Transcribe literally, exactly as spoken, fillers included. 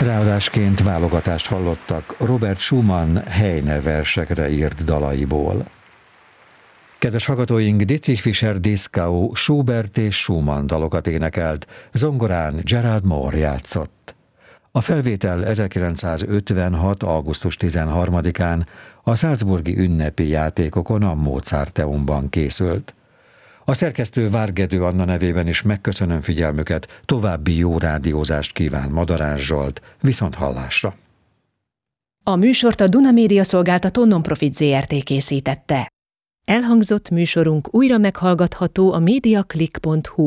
Ráadásként válogatást hallottak Robert Schumann Heine versekre írt dalaiból. Kedves hallgatóink, Dietrich Fischer-Dieskau Schubert és Schumann dalokat énekelt, zongorán Gerald Moore játszott. A felvétel ezerkilencszázötvenhat. augusztus tizenharmadikán a salzburgi ünnepi játékokon a Mozarteumban készült. A szerkesztő Várgedő Anna nevében is megköszönöm figyelmüket, további jó rádiózást kíván Madarás Zsolt, viszont hallásra. A műsort a Duna Média Szolgáltató Non-Profit zé er té készítette. Elhangzott műsorunk újra meghallgatható a mediaclick pont hu